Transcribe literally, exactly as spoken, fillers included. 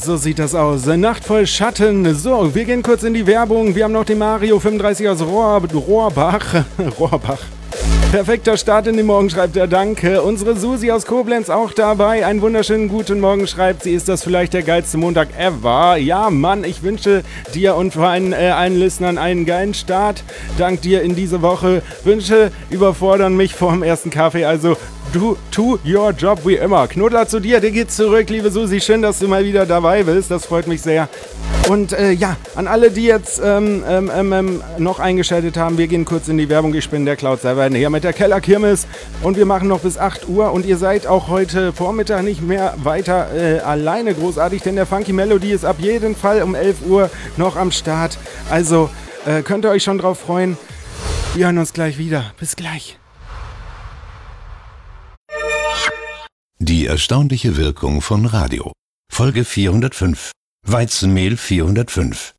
so sieht das aus. Nacht voll Schatten. So, wir gehen kurz in die Werbung. Wir haben noch den Mario fünfunddreißig aus Rohr, Rohrbach. Rohrbach. Perfekter Start in den Morgen, schreibt er, danke. Unsere Susi aus Koblenz auch dabei. Einen wunderschönen guten Morgen, schreibt sie. Ist das vielleicht der geilste Montag ever? Ja, Mann, ich wünsche dir und vor allem äh, allen Listenern einen geilen Start. Dank dir in diese Woche. Wünsche überfordern mich vor dem ersten Kaffee, also do, do your job wie immer. Knuddler zu dir, dir geht's zurück, liebe Susi. Schön, dass du mal wieder dabei bist. Das freut mich sehr. Und äh, ja, an alle, die jetzt ähm, ähm, ähm, noch eingeschaltet haben, wir gehen kurz in die Werbung. Ich bin der Cloud Server hier mit der Kellerkirmes und wir machen noch bis acht Uhr und ihr seid auch heute Vormittag nicht mehr weiter äh, alleine großartig, denn der Funky Melody ist ab jeden Fall um elf Uhr noch am Start. Also äh, könnt ihr euch schon drauf freuen. Wir hören uns gleich wieder. Bis gleich. Die erstaunliche Wirkung von Radio. Folge vierhundertfünf. Weizenmehl vierhundertfünf.